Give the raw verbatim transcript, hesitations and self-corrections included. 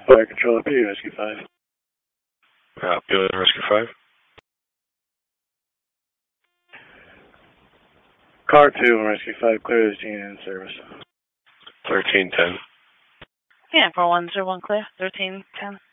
Fire Control, P, Rescue five. Uh, P, Rescue five. Car two, Rescue five, clear this scene in service. thirteen ten. Yeah, for one zero one clear, thirteen ten.